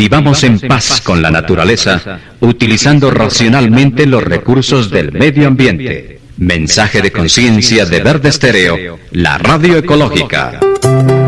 Vivamos en paz con la naturaleza, utilizando racionalmente los recursos del medio ambiente. Mensaje de conciencia de Verde Estéreo, la radio ecológica.